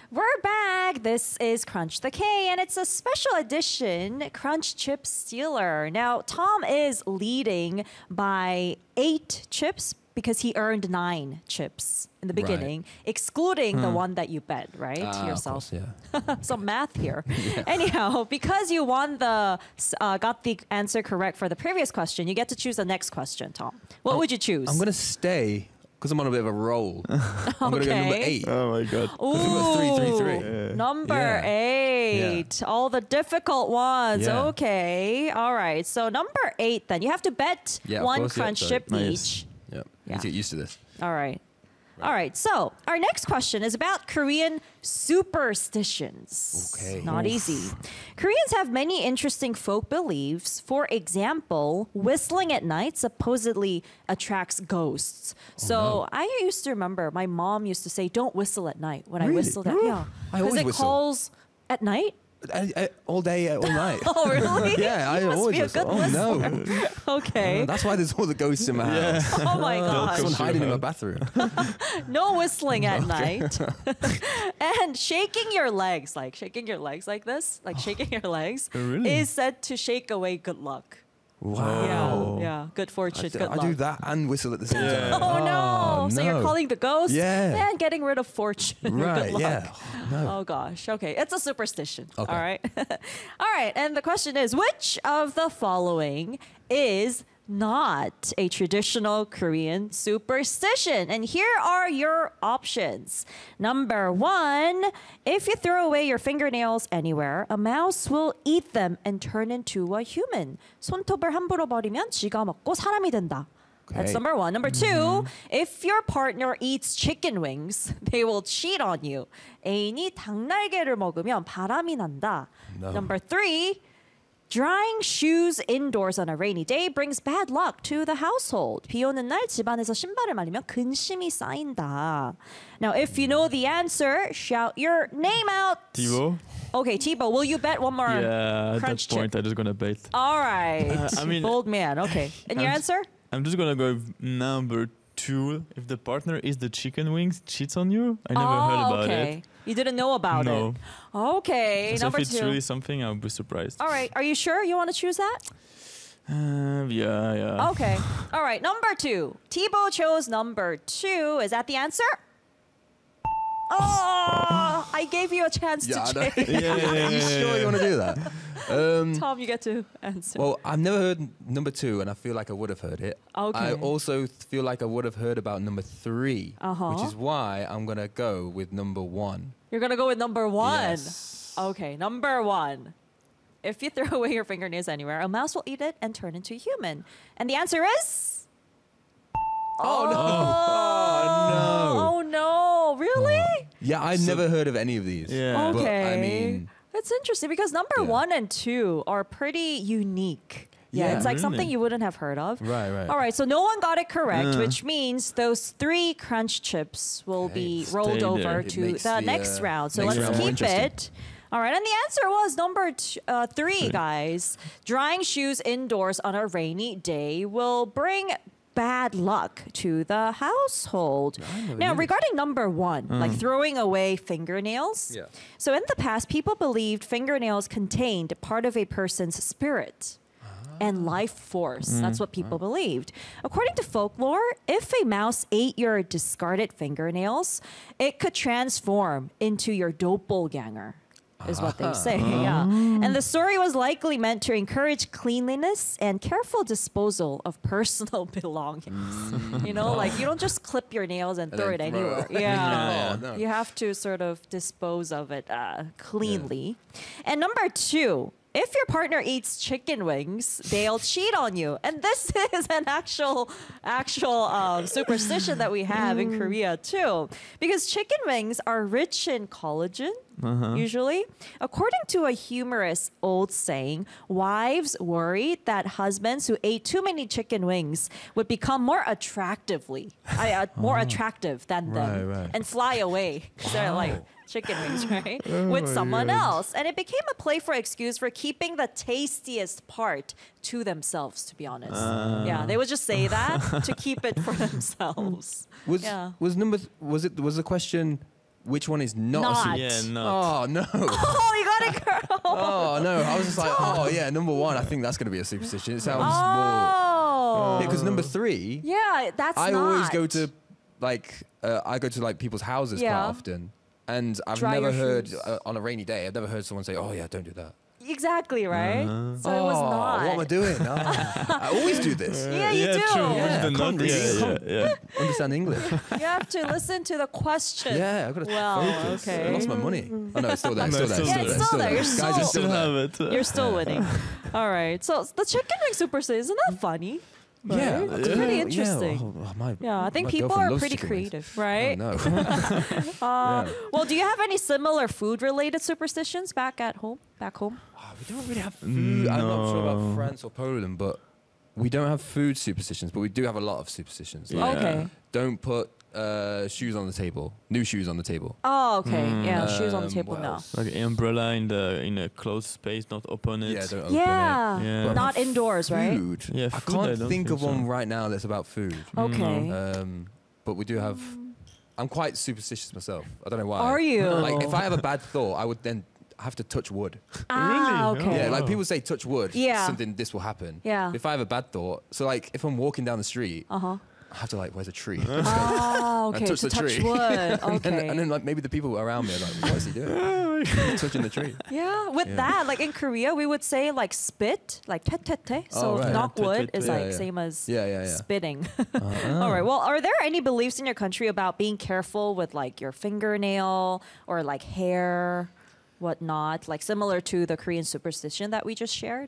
We're back. This is Crunch the K, and it's a special edition Crunch Chip Stealer. Now, Tom is leading by 8 chips because he earned 9 chips in the beginning, excluding the one that you bet, right, to yourself. Of course, yeah. Some math here. Anyhow, because you got the answer correct for the previous question, you get to choose the next question, Tom. What would you choose? I'm going to stay because I'm on a bit of a roll. I'm going to go number 8. Oh my god. Ooh, 333. number Yeah. 8. All the difficult ones. Yeah. Okay. All right. So number 8 then. You have to bet Yeah, of one course, yeah, crunch so- chip Nice. each. Yeah. Yeah. You get used to this. All right. All right. So our next question is about Korean superstitions. Okay. Not easy. Koreans have many interesting folk beliefs. For example, whistling at night supposedly attracts ghosts. So I used to remember my mom used to say, "Don't whistle at night." When I Really? whistled at I because always it whistle. calls at night. All day, all night. Oh, really? Yeah, I You must always be a whistle. good Oh, no. whistler. Okay. That's why there's all the ghosts in my house. Oh my gosh. Someone hiding in my bathroom. No whistling at night. And shaking your legs like this, like shaking your legs, really? is said to shake away good luck. Wow. Yeah, good fortune, good I luck. do that and whistle at the same time. Oh no! So you're no. calling the ghost Yeah. and getting rid of fortune. or Right, good luck. yeah. Oh, no. Oh gosh. Okay, it's a superstition. Okay. All right. All right. And the question is, which of the following is not a traditional Korean superstition? And here are your options. Number 1, if you throw away your fingernails anywhere, a mouse will eat them and turn into a human. 손톱을 함부로 버리면 쥐가 먹고 사람이 된다. That's Okay. number 1. Number 2, if your partner eats chicken wings, they will cheat on you. 애인이 닭날개를 먹으면 바람이 난다. No. Number 3, drying shoes indoors on a rainy day brings bad luck to the household. 비 오는 날 집안에서 신발을 말리면 근심이 쌓인다. Now, if you know the answer, shout your name out. Tivo? Okay, Thibaut, will you bet one more Yeah, at crunch that point chip? I'm just gonna bet. All right. I mean- bold man. Okay. And your I'm- answer? I'm just gonna go with number 2. If the partner eats the chicken wings, cheats on you. I never heard about okay. it. You didn't know about No. it. Okay, So number if it's 2. really something, I'll be surprised. All right, are you sure you want to choose that? Yeah. Okay. All right, number 2. Thibaut chose number 2. Is that the answer? Oh, I gave you a chance Yeah, I to know. change. Are you sure you want to do that? Tom, you get to answer. Well, I've never heard number 2, and I feel like I would have heard it. Okay. I also feel like I would have heard about number 3, Uh-huh. which is why I'm going to go with number 1. You're going to go with number 1. Yes. Okay, number 1. If you throw away your fingernails anywhere, a mouse will eat it and turn into a human. And the answer is? Oh, no. Oh, no. Really? Yeah, I've never heard of any of these. Yeah. But, Okay. I mean, That's interesting because number Yeah. 1 and 2 are pretty unique. Yeah, Yeah. it's like something Really? you wouldn't have heard of. Right, right. All right, so no one got it correct, which means those 3 crunch chips will be Okay. rolled Stay over there. It to makes the the, next round. So next let's round more keep interesting. it. All right, and the answer was number 3, guys. Drying shoes indoors on a rainy day will bring bad luck to the household. Now, regarding number 1, like throwing away fingernails. Yeah. So in the past, people believed fingernails contained part of a person's spirit and life force. That's what people believed. According to folklore, if a mouse ate your discarded fingernails, it could transform into your doppelganger. Is what they say, yeah. And the story was likely meant to encourage cleanliness and careful disposal of personal belongings. You know, like you don't just clip your nails and throw then it throw anywhere. it. Yeah. Oh, no. You have to sort of dispose of it cleanly. And number 2, if your partner eats chicken wings, they'll cheat on you. And this is an actual superstition that we have in Korea too, because chicken wings are rich in collagen. Usually, according to a humorous old saying, wives worried that husbands who ate too many chicken wings would become more attractive than them Right, right. and fly away. So they're like chicken wings, right? With someone else. And it became a playful excuse for keeping the tastiest part to themselves, to be honest. Yeah, they would just say that to keep it for themselves. Was Yeah. was the question which one is not? Not. Yeah, not. Oh no. Oh, you got it, girl. Oh no. I was just like, oh yeah, number one. I think that's gonna be a superstition. It sounds more. Oh. Yeah, because number three. Yeah, that's I not. always go to like people's houses Yeah. quite often, and I've Dry never your heard shoes. on a rainy day. I've never heard someone say, "Oh yeah, don't do that." Exactly, right? So it was Oh, not. what am I doing? Oh, I always do this. Yeah, you do. True. Yeah, What's the I not? can't really- Yeah, yeah. Understand English? You have to listen to the question. Yeah, I've got to Well, focus. okay. I lost my money. Oh no, it's still there. It's No, still there. it's still Yeah, it's still there. You're Guys, still- it's Still still there. have it. You're still winning. All right. So the chicken wing superstition, isn't that funny? Yeah, Right? It's pretty yeah. interesting. Yeah, I think my people girlfriend are loves pretty chicken wings. creative, right? Oh, no. Yeah. Well, do you have any similar food-related superstitions back home? We don't really have food. I'm not sure about No. France or Poland, but we don't have food superstitions, but we do have a lot of superstitions. Yeah. Okay. Don't put shoes on the table. New shoes on the table. Oh, okay. Yeah, shoes on the table what now. else? Like umbrella in a closed space, not open it. Yeah, don't open Yeah. it. Yeah. But Not indoors, right? Food. Yeah, I food, I can't don't think of think one so. right now that's about food. Okay. But we do have. I'm quite superstitious myself. I don't know why. Are you? Like, if I have a bad thought, I would then have to touch wood. Ah, Really? okay. Yeah, like Oh. people say touch wood. Yeah. Something this will happen. Yeah. If I have a bad thought, so like if I'm walking down the street, Uh-huh. I have to like, where's a tree? Oh, okay. touch To the touch tree. wood. and, Okay. then, and then like maybe the people around me are like, what is he doing? He's touching the tree. Yeah, with Yeah. that, like in Korea, we would say like spit, like te te te. So Oh, right. knock Te, te, wood te. is Yeah, like yeah. same as Yeah, yeah, yeah. spitting. All right. Well, are there any beliefs in your country about being careful with like your fingernail or like hair, whatnot, like similar to the Korean superstition that we just shared?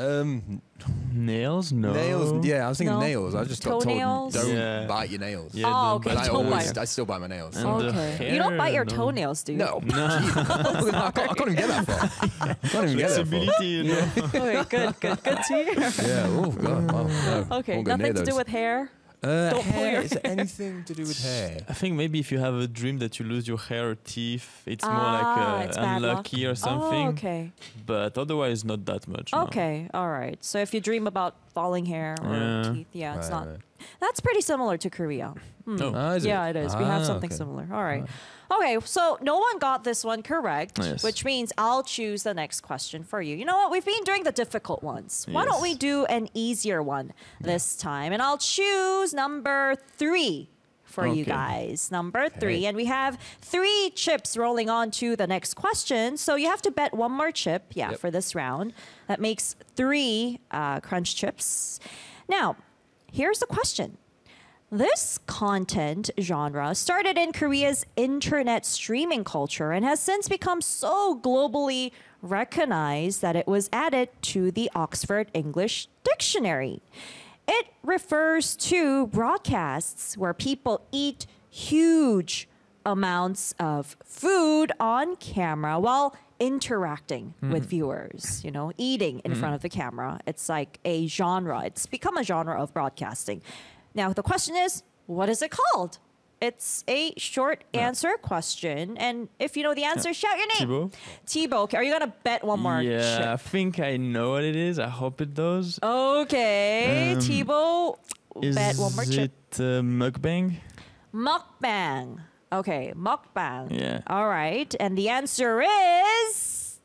Nails? No. Nails. Yeah, I was thinking No. nails. I just got told Toenails? don't Yeah. bite your nails. Yeah, Oh, don't okay. But I Don't always, bite. I still bite my nails. And the Okay. You don't bite your hair, no. toenails, do you? No. I can't even get that far. I can't even get that far. Flexibility, you know. Okay, good to hear. Yeah. Oh god. Oh, no. Okay, Won't go near nothing to do those. with hair. Don't pull hair. your Is there anything to do with hair? I think maybe if you have a dream that you lose your hair or teeth, it's more Ah, like it's bad luck. unlucky or something. Oh, okay. But otherwise, not that much. no. Okay, all right. So if you dream about falling hair or Yeah. teeth, yeah, it's Right, not. right. That's pretty similar to Korea. No. Ah, is it? Yeah, it is. We have Ah, something okay. similar. All right. Okay, so no one got this one correct, Yes. which means I'll choose the next question for you. You know what? We've been doing the difficult ones. Why don't we Yes. do an easier one this time? And I'll choose number 3 for you Okay. guys. Number 3. Okay. And we have 3 chips rolling on to the next question. So you have to bet one more chip, Yep. for this round. That makes 3 crunch chips. Now, here's the question. This content genre started in Korea's internet streaming culture and has since become so globally recognized that it was added to the Oxford English Dictionary. It refers to broadcasts where people eat huge amounts of food on camera while interacting with viewers, eating in front of the camera. It's like a genre. It's become a genre of broadcasting. Now, the question is, what is it called? It's a short answer question. And if you know the answer, shout your name. Thibaut? Thibaut, okay, are you going to bet one more Yeah, I chip? think I know what it is. I hope it does. Okay, Thibaut, Is bet one more chip. it mukbang? Mukbang. Okay, mukbang. Yeah. All right, and the answer is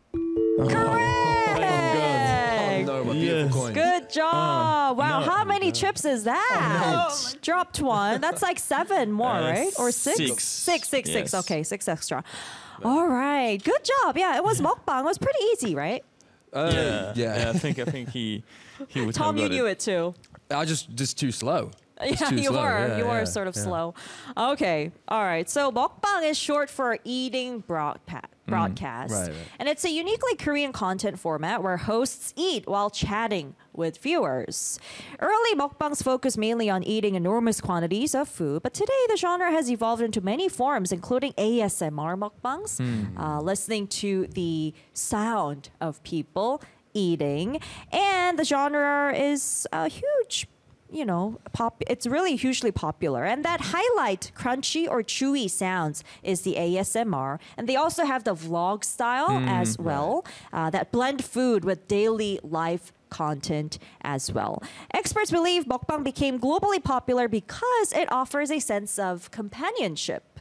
correct. Oh no, my Yes. beautiful coins. Good job. Wow, no. how many chips is that? Dropped one. That's like 7 more, right? Or 6? Six. Six. Yes. Okay, 6 extra. All right. Good job. Yeah, it was mukbang. It was pretty easy, right? Yeah. I think he would Tom, have you got knew it. it too. I just too slow. It's Yeah, too you slow. were. Yeah, You were yeah, sort of yeah. slow. Okay. All right. So mukbang is short for eating broadcast. Right. And it's a uniquely Korean content format where hosts eat while chatting with viewers. Early mukbangs focused mainly on eating enormous quantities of food, but today the genre has evolved into many forms, including ASMR mukbangs, listening to the sound of people eating. And the genre is a huge it's really hugely popular. And that highlight crunchy or chewy sounds is the ASMR. And they also have the vlog style as well that blend food with daily life content as well. Experts believe mukbang became globally popular because it offers a sense of companionship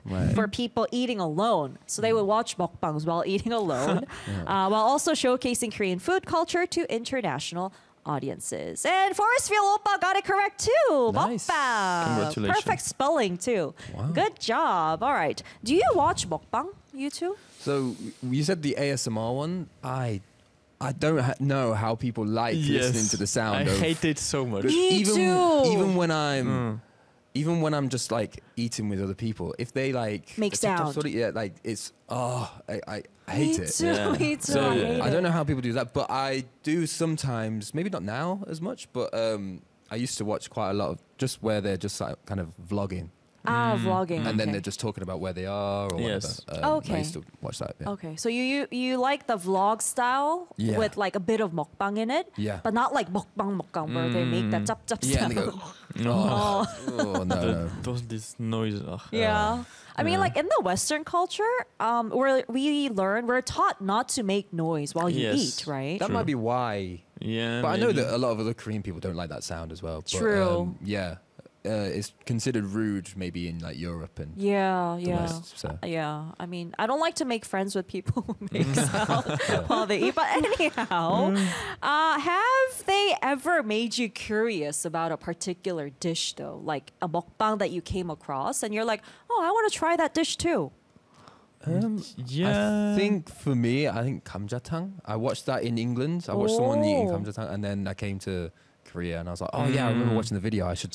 Right. for people eating alone. So they would watch mukbangs while eating alone, while also showcasing Korean food culture to international audiences. And Forestville Oppa got it correct too. Nice. Mukbang. Congratulations. Perfect spelling too. Wow. Good job. All right. Do you watch mukbang, you two? So you said the ASMR one. I don't know how people like listening to the sound. I of, hate it so much. Me even too. even when I'm just like eating with other people, if they like Make it's just sound. sort of, yeah, like it's I hate Me it. too. Yeah. Me too. So hate I don't it. know how people do that, but I do sometimes. Maybe not now as much, but I used to watch quite a lot of just where they're just like kind of vlogging, Vlogging. and then okay. they're just talking about where they are or Yes. whatever. Okay. I used to watch that. Yeah. Okay, so you like the vlog style Yeah. with like a bit of mukbang in it, Yeah. but not like mukbang where they make that chop chop Yeah, and they sound. go, No. oh no. This noise. Ugh. Yeah. I mean, like in the Western culture, we're taught not to make noise while you Yes. eat, right? That might be why. Yeah. But I know maybe. that a lot of other Korean people don't like that sound as well. But, True. yeah. It's considered rude maybe in like Europe and Yeah, the yeah. West. So. Yeah, I mean, I don't like to make friends with people who make sound while they eat. But anyhow, have they ever made you curious about a particular dish, though? Like a mukbang that you came across and you're like, oh, I want to try that dish too. Yeah. I think for me, I think kamjatang. I watched that in England. I watched someone eating Oh. kamjatang, and then I came to Korea, and I was like, oh yeah, I remember watching the video. I should